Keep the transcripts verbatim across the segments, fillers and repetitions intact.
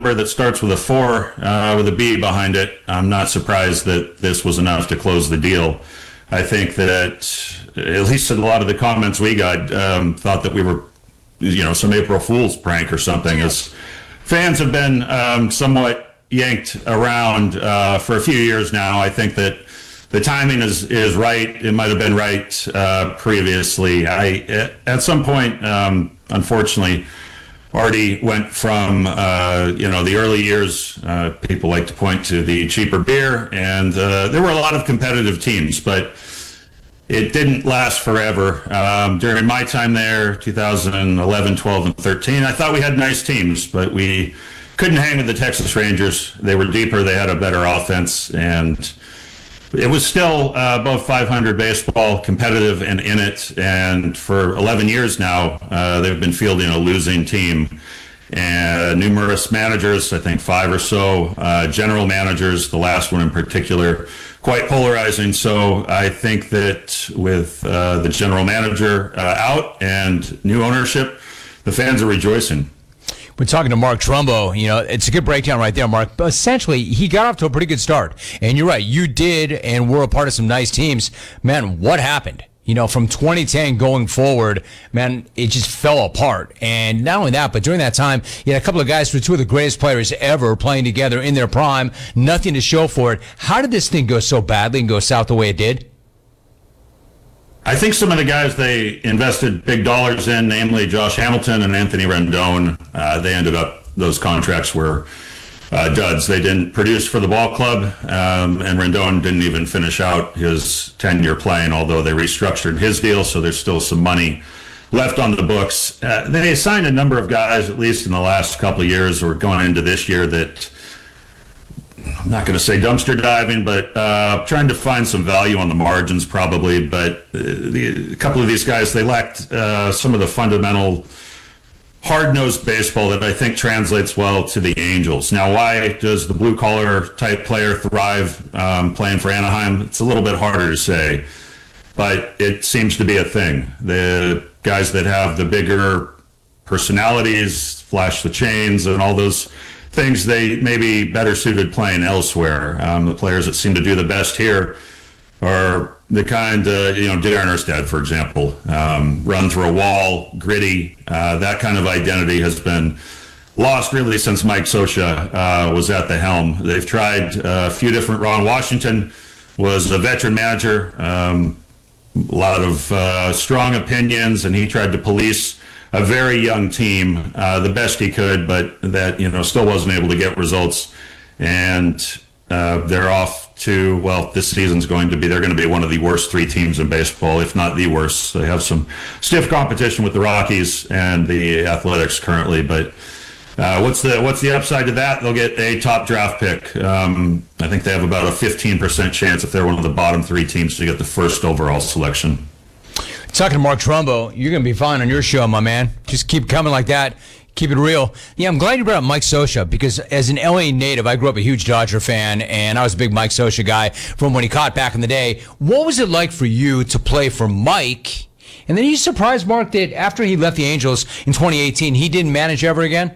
number that starts with a four uh, with a B behind it, I'm not surprised that this was enough to close the deal. I think that at least in a lot of the comments we got um, thought that we were, you know, some April Fool's prank or something. As fans have been um, somewhat yanked around uh, for a few years now, I think that the timing is, is right. It might have been right uh, previously. I at some point, um, unfortunately, Artie went from uh, you know the early years. Uh, people like to point to the cheaper beer, and uh, there were a lot of competitive teams, but it didn't last forever. Um, during my time there, two thousand eleven, twelve, and thirteen, I thought we had nice teams, but we couldn't hang with the Texas Rangers. They were deeper. They had a better offense, and it was still uh, above five hundred baseball, competitive and in it. And for eleven years now, uh, they've been fielding a losing team. And numerous managers, I think five or so, uh, general managers, the last one in particular, quite polarizing. So I think that with uh, the general manager uh, out and new ownership, the fans are rejoicing. We're talking to Mark Trumbo. You know, it's a good breakdown right there, Mark. But essentially, he got off to a pretty good start. And you're right, you did and were a part of some nice teams. Man, what happened? You know, from twenty ten going forward, man, it just fell apart. And not only that, but during that time, you had a couple of guys who were two of the greatest players ever playing together in their prime, nothing to show for it. How did this thing go so badly and go south the way it did? I think some of the guys they invested big dollars in, namely Josh Hamilton and Anthony Rendon, uh, they ended up, those contracts were uh, duds. They didn't produce for the ball club, um, and Rendon didn't even finish out his tenure playing, although they restructured his deal, so there's still some money left on the books. Uh, they signed a number of guys, at least in the last couple of years or going into this year, that I'm not going to say dumpster diving, but uh, trying to find some value on the margins probably. But uh, the, a couple of these guys, they lacked uh, some of the fundamental hard-nosed baseball that I think translates well to the Angels. Now, why does the blue-collar type player thrive um, playing for Anaheim? It's a little bit harder to say, but it seems to be a thing. The guys that have the bigger personalities, flash the chains, and all those things, they may be better suited playing elsewhere. Um, the players that seem to do the best here are the kind, uh, you know, Darren Erstad, for example, um, run through a wall, gritty. Uh, that kind of identity has been lost really since Mike Scioscia uh, was at the helm. They've tried uh, a few different. Ron Washington was a veteran manager, um, a lot of uh, strong opinions, and he tried to police a very young team, uh, the best he could, but that, you know, still wasn't able to get results. And uh, they're off to, well, this season's going to be, they're going to be one of the worst three teams in baseball, if not the worst. They have some stiff competition with the Rockies and the Athletics currently, but uh, what's the what's the upside to that? They'll get a top draft pick. Um, I think they have about a fifteen percent chance if they're one of the bottom three teams to get the first overall selection. Talking to Mark Trumbo, you're going to be fine on your show, my man. Just keep coming like that. Keep it real. Yeah, I'm glad you brought up Mike Scioscia, because as an L A native, I grew up a huge Dodger fan, and I was a big Mike Scioscia guy from when he caught back in the day. What was it like for you to play for Mike? And then are you surprised, Mark, that after he left the Angels in twenty eighteen, he didn't manage ever again?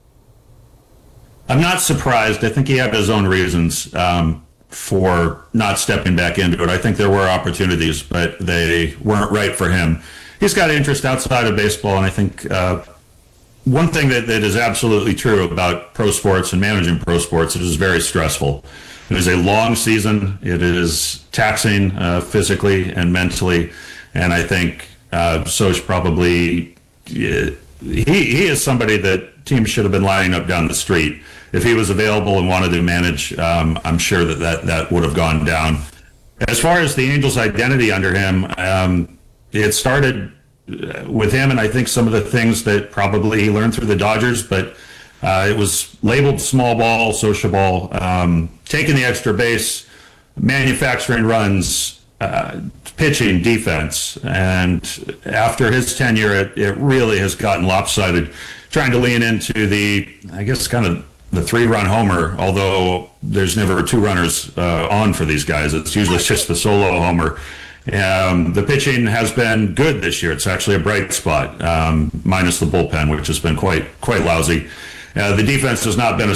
I'm not surprised. I think he had his own reasons um, for not stepping back into it. I think there were opportunities, but they weren't right for him. He's got interest outside of baseball, and I think uh, one thing that, that is absolutely true about pro sports and managing pro sports, it is very stressful. It is a long season. It is taxing uh, physically and mentally, and I think uh, Soch probably, uh, he, he is somebody that teams should have been lining up down the street. If he was available and wanted to manage, um, I'm sure that, that that would have gone down. As far as the Angels' identity under him, um, it started with him, and I think some of the things that probably he learned through the Dodgers, but uh, it was labeled small ball, social ball, um, taking the extra base, manufacturing runs, uh, pitching, defense. And after his tenure, it, it really has gotten lopsided, trying to lean into the, I guess, kind of the three-run homer, although there's never two runners uh, on for these guys. It's usually just the solo homer. Um, the pitching has been good this year. It's actually a bright spot, um, minus the bullpen, which has been quite quite lousy. Uh, the defense has not been a